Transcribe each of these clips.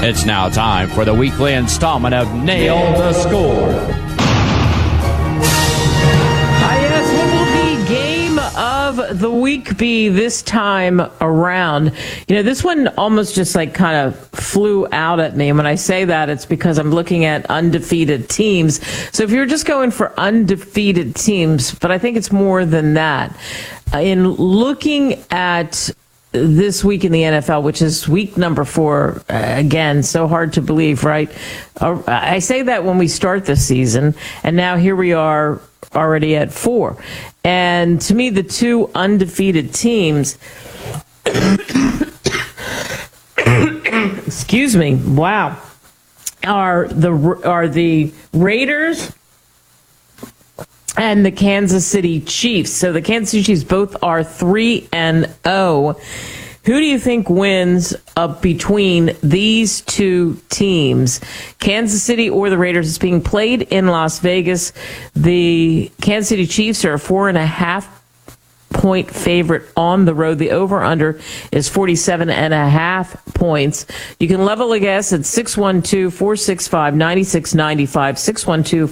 It's now time for the weekly installment of Nail the Score. Yes, what will the game of the week be this time around? You know, this one almost just like kind of flew out at me. And when I say that, it's because I'm looking at undefeated teams. So if you're just going for undefeated teams, but I think it's more than that. In looking at this week in the NFL, which is week number 4, again, so hard to believe, right? I say that when we start the season, and now here we are already at 4. And to me, the two undefeated teams, excuse me, wow, are the Raiders and the Kansas City Chiefs. So the Kansas City Chiefs both are 3-0. Who do you think wins up between these two teams, Kansas City or the Raiders? It's being played in Las Vegas. The Kansas City Chiefs are a 4.5-point favorite on the road. The over-under is 47.5 points. You can level a guess at 612-465-9695,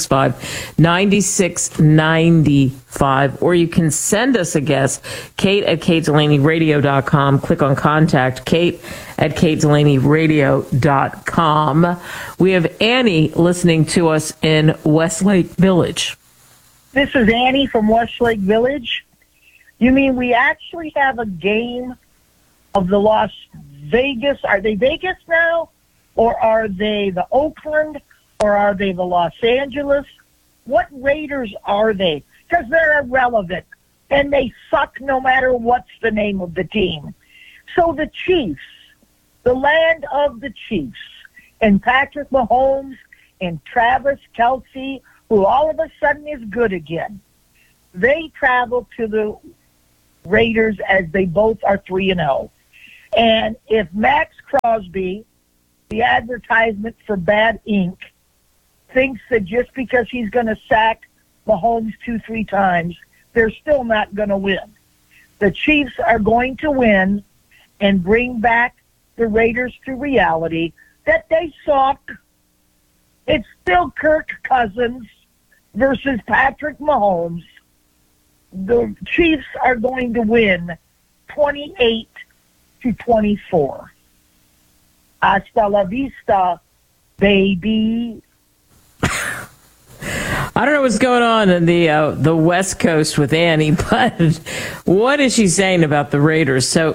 612-465-9695, or you can send us a guess, Kate at KateDelaneyRadio.com. Click on contact, Kate at KateDelaneyRadio.com. We have Annie listening to us in Westlake Village. This is Annie from Westlake Village. You mean we actually have a game of the Las Vegas? Are they Vegas now? Or are they the Oakland? Or are they the Los Angeles? What Raiders are they? Because they're irrelevant. And they suck no matter what's the name of the team. So the Chiefs, the land of the Chiefs, and Patrick Mahomes and Travis Kelce, who all of a sudden is good again, they travel to the Raiders as they both are 3-0. And if Max Crosby, the advertisement for Bad Ink, thinks that just because he's going to sack Mahomes 2-3 times, they're still not going to win. The Chiefs are going to win and bring back the Raiders to reality that they suck. It's still Kirk Cousins versus Patrick Mahomes. The Chiefs are going to win 28-24. Hasta la vista, baby. I don't know what's going on in the West Coast with Annie, but what is she saying about the Raiders? So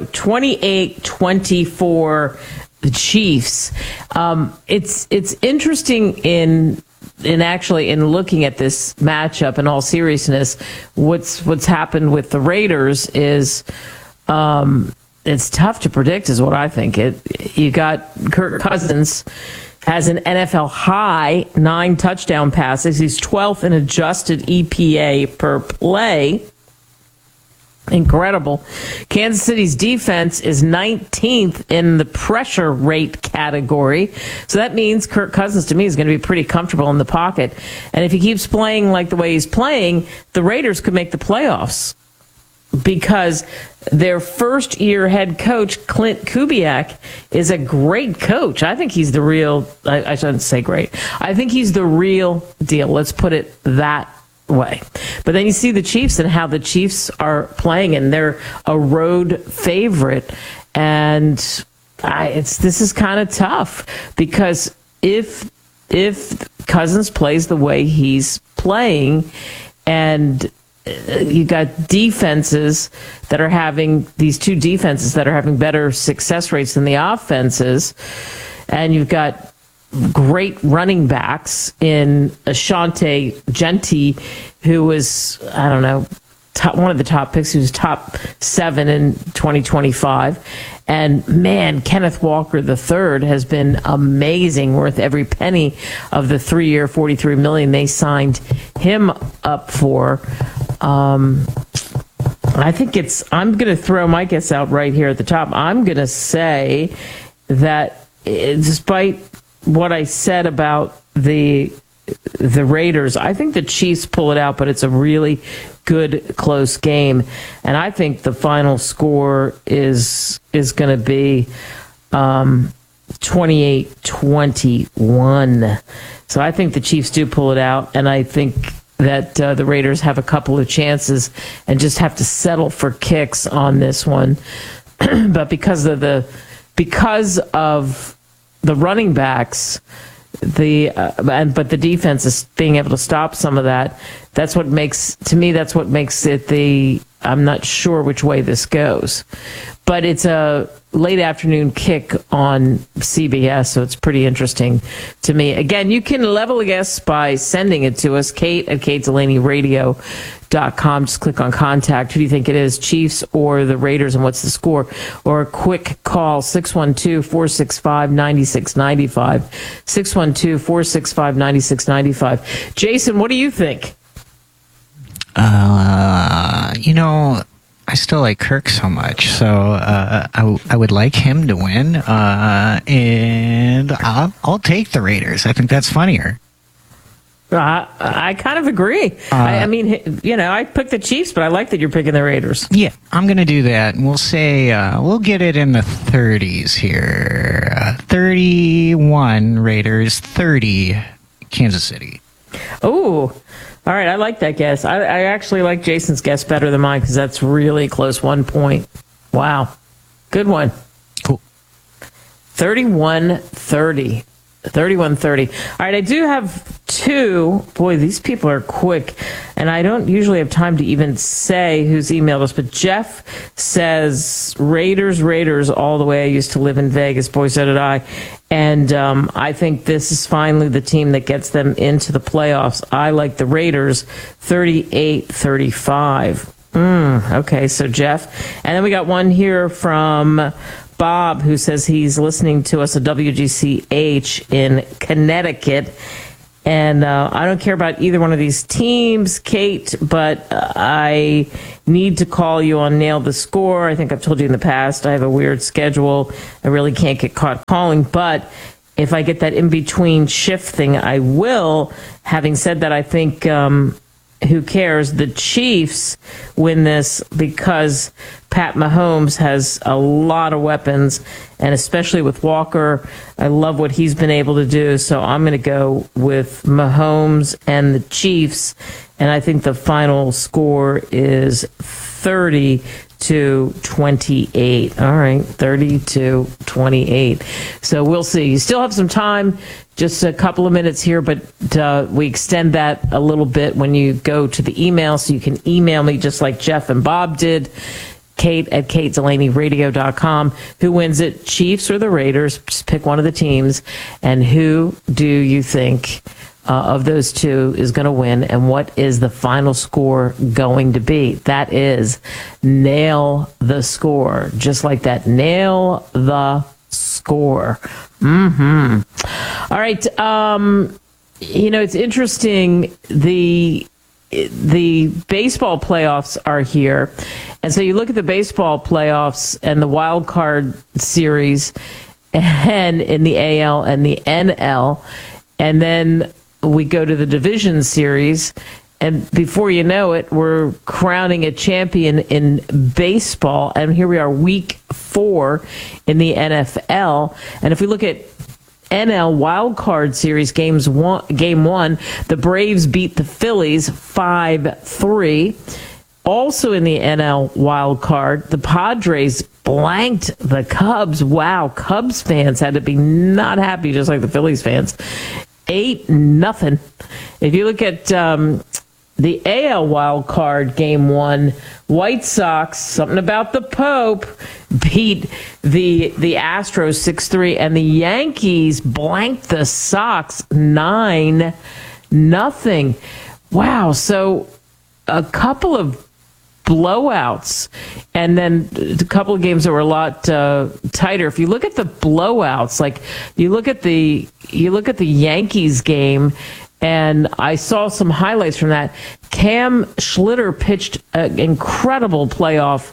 28-24, the Chiefs. It's interesting in looking at this matchup in all seriousness. What's happened with the Raiders is it's tough to predict, is what I think. You got Kirk Cousins has an NFL high 9 touchdown passes. He's 12th in adjusted EPA per play. Incredible. Kansas City's defense is 19th in the pressure rate category. So that means Kirk Cousins, to me, is going to be pretty comfortable in the pocket. And if he keeps playing like the way he's playing, the Raiders could make the playoffs, because their first-year head coach, Clint Kubiak, is a great coach. I think he's the real, I shouldn't say great. I think he's the real deal. Let's put it that way. But then you see the Chiefs and how the Chiefs are playing, and they're a road favorite. And this is kind of tough, because if Cousins plays the way he's playing, and you got defenses that are having better success rates than the offenses, and you've got great running backs in Ashante Genty, who was, I don't know, one of the top picks. He was top 7 in 2025. And man, Kenneth Walker III has been amazing, worth every penny of the 3-year, $43 million they signed him up for. I think I'm going to throw my guess out right here at the top. I'm going to say that despite what I said about the Raiders, I think the Chiefs pull it out, but it's a really good close game, and I think the final score is going to be 28-21. So I think the Chiefs do pull it out, and I think that the Raiders have a couple of chances and just have to settle for kicks on this one. But because of the running backs, but the defense is being able to stop some of that. That's what makes it I'm not sure which way this goes, but it's a late afternoon kick on CBS, so it's pretty interesting to me. Again, you can level a guess by sending it to us, Kate at KateDelaneyRadio.com. Just click on contact. Who do you think it is, Chiefs or the Raiders, and what's the score? Or a quick call, 612-465-9695. 612-465-9695. Jason, what do you think? I still like Kirk so much, so I would like him to win, and I'll take the Raiders. I think that's funnier. I kind of agree. I mean, I picked the Chiefs, but I like that you're picking the Raiders. Yeah, I'm going to do that. And we'll say, we'll get it in the 30s here. 31 Raiders, 30 Kansas City. Oh, all right. I like that guess. I actually like Jason's guess better than mine because that's really close. 1 point. Wow. Good one. Cool. 31-30. 31-30. All right, I do have two. Boy, these people are quick, and I don't usually have time to even say who's emailed us, but Jeff says, Raiders, all the way. I used to live in Vegas. Boy, so did I. And I think this is finally the team that gets them into the playoffs. I like the Raiders, 38-35. Okay, so Jeff. And then we got one here from Bob, who says he's listening to us at WGCH in Connecticut. And I don't care about either one of these teams, Kate, but I need to call you on Nail the Score. I think I've told you in the past, I have a weird schedule. I really can't get caught calling. But if I get that in-between shift thing, I will. Having said that, I think who cares? The Chiefs win this because Pat Mahomes has a lot of weapons, and especially with Walker, I love what he's been able to do. So I'm going to go with Mahomes and the Chiefs, and I think the final score is 30-28. All right, 30-28. So we'll see. You still have some time, just a couple of minutes here, but we extend that a little bit when you go to the email, so you can email me just like Jeff and Bob did. Kate at KateDelaneyRadio.com. Who wins it, Chiefs or the Raiders? Just pick one of the teams. And who do you think of those two is going to win? And what is the final score going to be? That is Nail the Score. Just like that. Nail the Score. All right. It's interesting. The baseball playoffs are here. And so you look at the baseball playoffs and the wild card series and in the AL and the NL. And then we go to the division series. And before you know it, we're crowning a champion in baseball. And here we are, week 4 in the NFL. And if we look at NL wild card series game 1, the Braves beat the Phillies 5-3. Also in the NL wild card, the Padres blanked the Cubs. Wow, Cubs fans had to be not happy, just like the Phillies fans. 8-0. If you look at the AL wild card game 1, White Sox, something about the Pope, beat the Astros 6-3, and the Yankees blanked the Sox 9-0. Wow, so a couple of blowouts, and then a couple of games that were a lot tighter. If you look at the blowouts, like you look at the Yankees game, and I saw some highlights from that. Cam Schlitter pitched an incredible playoff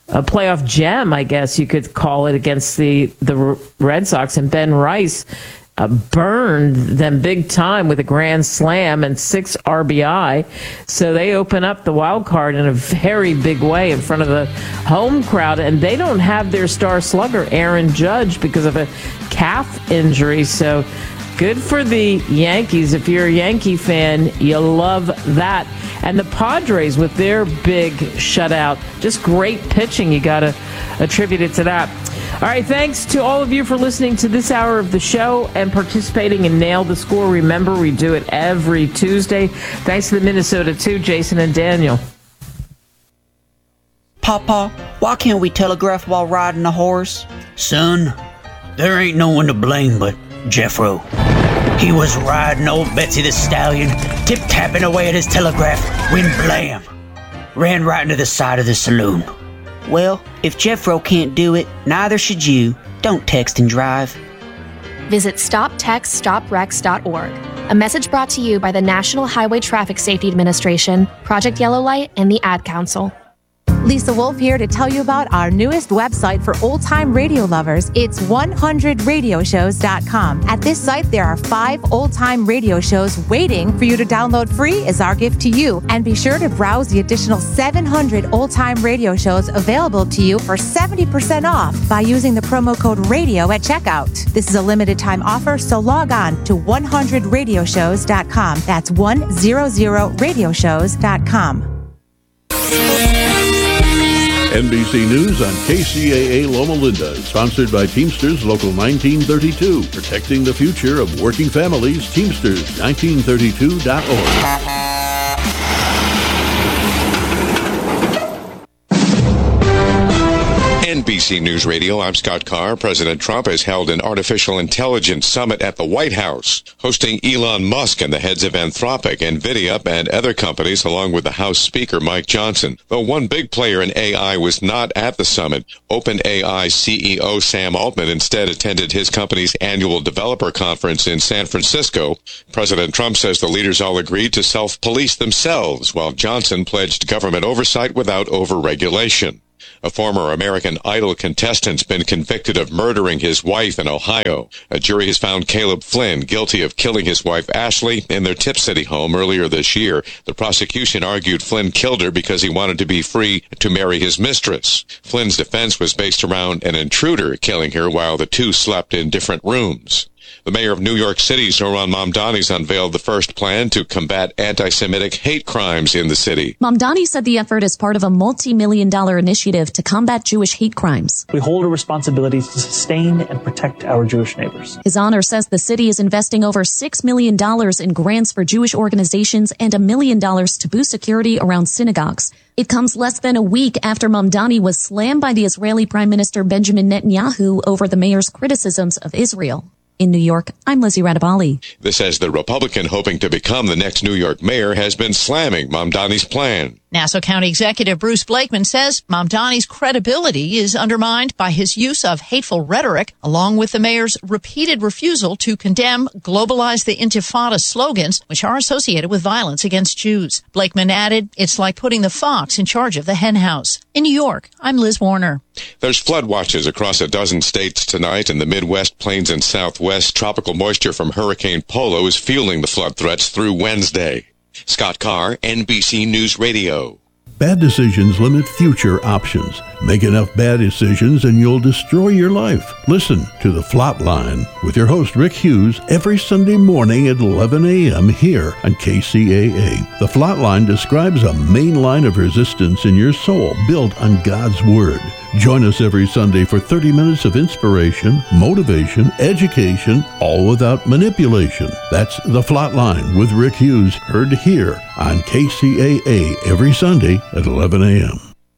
gem, I guess you could call it, against the Red Sox, and Ben Rice burned them big time with a grand slam and 6 RBI. So they open up the wild card in a very big way in front of the home crowd. And they don't have their star slugger, Aaron Judge, because of a calf injury. So good for the Yankees. If you're a Yankee fan, you love that. And the Padres with their big shutout. Just great pitching. You got to attribute it to that. All right, thanks to all of you for listening to this hour of the show and participating in Nail the Score. Remember, we do it every Tuesday. Thanks to the Minnesota 2, Jason and Daniel. Papa, why can't we telegraph while riding a horse? Son, there ain't no one to blame but Jeffro. He was riding old Betsy the Stallion, tip-tapping away at his telegraph, when blam! Ran right into the side of the saloon. Well, if Jeffro can't do it, neither should you. Don't text and drive. Visit StopTextStopWrecks.org. A message brought to you by the National Highway Traffic Safety Administration, Project Yellow Light, and the Ad Council. Lisa Wolf here to tell you about our newest website for old-time radio lovers. It's 100radioshows.com. At this site, there are 5 old-time radio shows waiting for you to download free as our gift to you. And be sure to browse the additional 700 old-time radio shows available to you for 70% off by using the promo code RADIO at checkout. This is a limited-time offer, so log on to 100radioshows.com. That's 100radioshows.com. NBC News on KCAA Loma Linda, sponsored by Teamsters Local 1932, protecting the future of working families. Teamsters1932.org. NBC News Radio, I'm Scott Carr. President Trump has held an artificial intelligence summit at the White House, hosting Elon Musk and the heads of Anthropic, NVIDIA, and other companies, along with the House Speaker, Mike Johnson. Though one big player in AI was not at the summit, OpenAI CEO Sam Altman instead attended his company's annual developer conference in San Francisco. President Trump says the leaders all agreed to self-police themselves, while Johnson pledged government oversight without overregulation. A former American Idol contestant's been convicted of murdering his wife in Ohio. A jury has found Caleb Flynn guilty of killing his wife Ashley in their Tip City home earlier this year. The prosecution argued Flynn killed her because he wanted to be free to marry his mistress. Flynn's defense was based around an intruder killing her while the two slept in different rooms. The mayor of New York City, Zohran Mamdani, has unveiled the first plan to combat anti-Semitic hate crimes in the city. Mamdani said the effort is part of a multi-million-dollar initiative to combat Jewish hate crimes. We hold a responsibility to sustain and protect our Jewish neighbors. His honor says the city is investing over $6 million in grants for Jewish organizations and $1 million to boost security around synagogues. It comes less than a week after Mamdani was slammed by the Israeli Prime Minister Benjamin Netanyahu over the mayor's criticisms of Israel. In New York, I'm Lizzie Radabali. This as the Republican hoping to become the next New York mayor has been slamming Mamdani's plan. Nassau County Executive Bruce Blakeman says Mamdani's credibility is undermined by his use of hateful rhetoric, along with the mayor's repeated refusal to condemn globalize the Intifada slogans, which are associated with violence against Jews. Blakeman added, it's like putting the fox in charge of the hen house. In New York, I'm Liz Warner. There's flood watches across a dozen states tonight in the Midwest, Plains, and Southwest. Tropical moisture from Hurricane Polo is fueling the flood threats through Wednesday. Scott Carr, NBC News Radio. Bad decisions limit future options. Make enough bad decisions and you'll destroy your life. Listen to The Flatline with your host Rick Hughes every Sunday morning at 11 a.m. here on KCAA. The Flatline describes a main line of resistance in your soul built on God's Word. Join us every Sunday for 30 minutes of inspiration, motivation, education, all without manipulation. That's The Flatline with Rick Hughes, heard here on KCAA every Sunday at 11 a.m.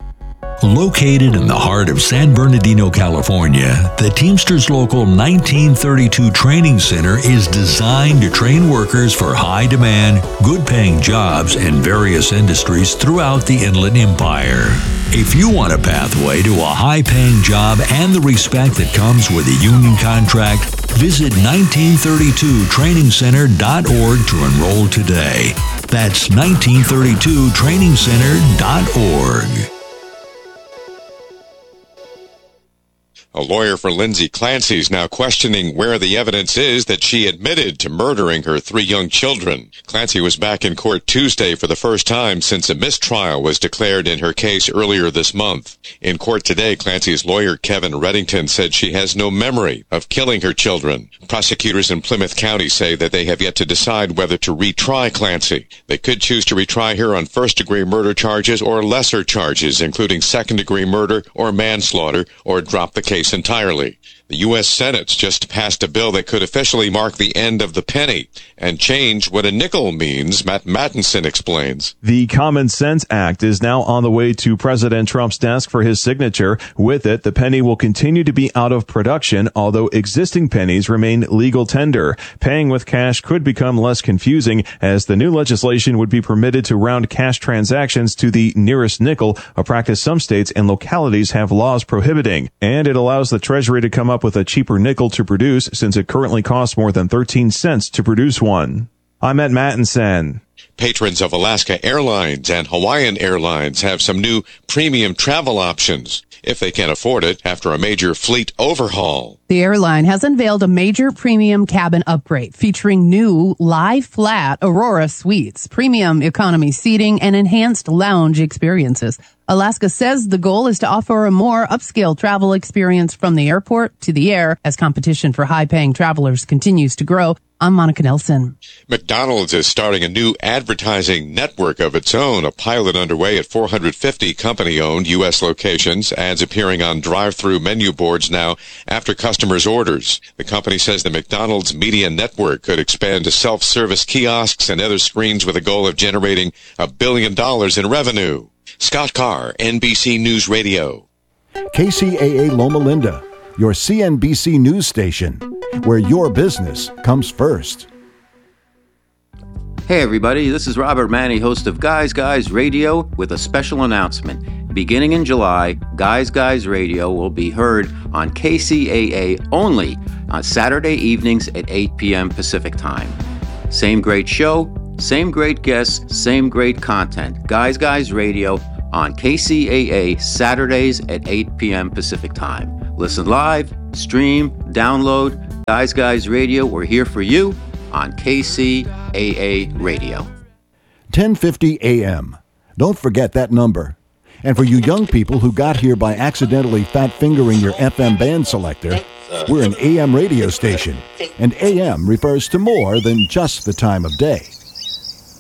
Located in the heart of San Bernardino, California, the Teamsters Local 1932 Training Center is designed to train workers for high-demand, good-paying jobs in various industries throughout the Inland Empire. If you want a pathway to a high-paying job and the respect that comes with a union contract, visit 1932trainingcenter.org to enroll today. That's 1932trainingcenter.org. A lawyer for Lindsay Clancy is now questioning where the evidence is that she admitted to murdering her 3 young children. Clancy was back in court Tuesday for the first time since a mistrial was declared in her case earlier this month. In court today, Clancy's lawyer Kevin Reddington said she has no memory of killing her children. Prosecutors in Plymouth County say that they have yet to decide whether to retry Clancy. They could choose to retry her on first-degree murder charges or lesser charges, including second-degree murder or manslaughter, or drop the case entirely. The U.S. Senate's just passed a bill that could officially mark the end of the penny and change what a nickel means, Matt Mattinson explains. The Common Sense Act is now on the way to President Trump's desk for his signature. With it, the penny will continue to be out of production, although existing pennies remain legal tender. Paying with cash could become less confusing, as the new legislation would be permitted to round cash transactions to the nearest nickel, a practice some states and localities have laws prohibiting. And it allows the Treasury to come up with a cheaper nickel to produce, since it currently costs more than 13 cents to produce one. I'm Matt Mattinson. Patrons of Alaska Airlines and Hawaiian Airlines have some new premium travel options, if they can afford it, after a major fleet overhaul. The airline has unveiled a major premium cabin upgrade featuring new lie-flat Aurora suites, premium economy seating, and enhanced lounge experiences. Alaska says the goal is to offer a more upscale travel experience from the airport to the air as competition for high-paying travelers continues to grow. I'm Monica Nelson. McDonald's is starting a new advertising network of its own, a pilot underway at 450 company-owned U.S. locations, ads appearing on drive-through menu boards now after customers' orders. The company says the McDonald's Media Network could expand to self-service kiosks and other screens with a goal of generating $1 billion in revenue. Scott Carr, NBC News Radio. KCAA Loma Linda, your CNBC news station, where your business comes first. Hey everybody, this is Robert Manny, host of Guys Guys Radio, with a special announcement. Beginning in July, Guys Guys Radio will be heard on KCAA only on Saturday evenings at 8 p.m. Pacific Time. Same great show, same great guests, same great content. Guys Guys Radio on KCAA Saturdays at 8 p.m. Pacific Time. Listen live, stream, download. Guys Guys Radio, we're here for you on KCAA Radio. 1050 AM. Don't forget that number. And for you young people who got here by accidentally fat-fingering your FM band selector, we're an AM radio station, and AM refers to more than just the time of day.